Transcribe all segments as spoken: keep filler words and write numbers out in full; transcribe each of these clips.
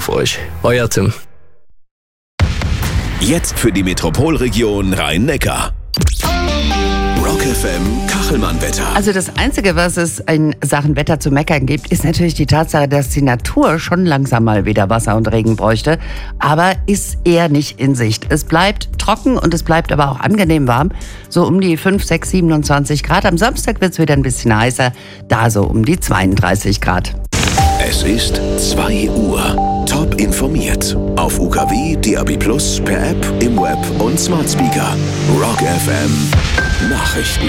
auf euch. Euer Tim. Jetzt für die Metropolregion Rhein-Neckar. Rock F M Kachelmann-Wetter. Also das Einzige, was es in Sachen Wetter zu meckern gibt, ist natürlich die Tatsache, dass die Natur schon langsam mal wieder Wasser und Regen bräuchte. Aber ist eher nicht in Sicht. Es bleibt trocken und es bleibt aber auch angenehm warm. So um die fünf, sechs, siebenundzwanzig Grad. Am Samstag wird es wieder ein bisschen heißer. Da so um die zweiunddreißig Grad. Es ist zwei Uhr. Top informiert. Auf U K W, D A B plus, per App, im Web und Smart Speaker. Rock F M Nachrichten.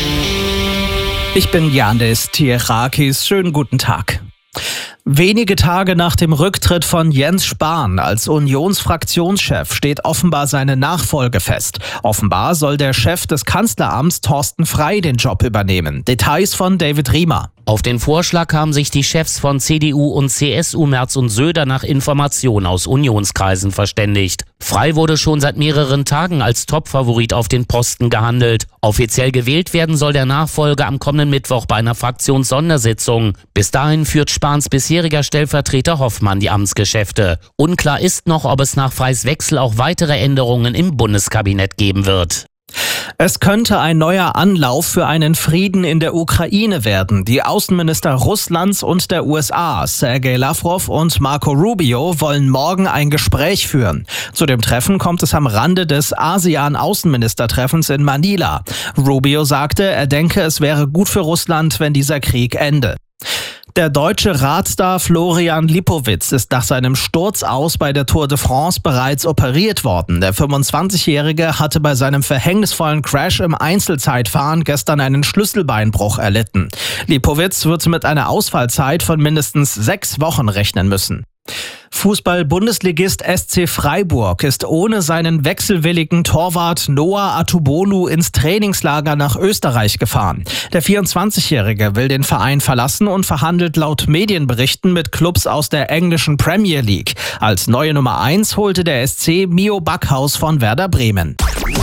Ich bin Janis Tierakis. Schönen guten Tag. Wenige Tage nach dem Rücktritt von Jens Spahn als Unionsfraktionschef steht offenbar seine Nachfolge fest. Offenbar soll der Chef des Kanzleramts Thorsten Frey den Job übernehmen. Details von David Riemer. Auf den Vorschlag haben sich die Chefs von C D U und C S U Merz und Söder nach Informationen aus Unionskreisen verständigt. Frey wurde schon seit mehreren Tagen als Topfavorit auf den Posten gehandelt. Offiziell gewählt werden soll der Nachfolger am kommenden Mittwoch bei einer Fraktionssondersitzung. Bis dahin führt Spahns bisheriger Stellvertreter Hoffmann die Amtsgeschäfte. Unklar ist noch, ob es nach Freys Wechsel auch weitere Änderungen im Bundeskabinett geben wird. Es könnte ein neuer Anlauf für einen Frieden in der Ukraine werden. Die Außenminister Russlands und der U S A, Sergei Lavrov und Marco Rubio, wollen morgen ein Gespräch führen. Zu dem Treffen kommt es am Rande des ASEAN-Außenministertreffens in Manila. Rubio sagte, er denke, es wäre gut für Russland, wenn dieser Krieg ende. Der deutsche Radstar Florian Lipowitz ist nach seinem Sturz aus bei der Tour de France bereits operiert worden. Der fünfundzwanzigjährige hatte bei seinem verhängnisvollen Crash im Einzelzeitfahren gestern einen Schlüsselbeinbruch erlitten. Lipowitz wird mit einer Ausfallzeit von mindestens sechs Wochen rechnen müssen. Fußball-Bundesligist S C Freiburg ist ohne seinen wechselwilligen Torwart Noah Atubolu ins Trainingslager nach Österreich gefahren. Der vierundzwanzigjährige will den Verein verlassen und verhandelt laut Medienberichten mit Clubs aus der englischen Premier League. Als neue Nummer eins holte der S C Mio Backhaus von Werder Bremen.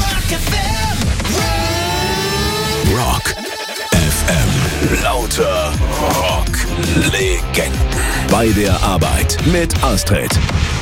Rock F M. Lauter Rock-Legenden. Bei der Arbeit mit Astrid.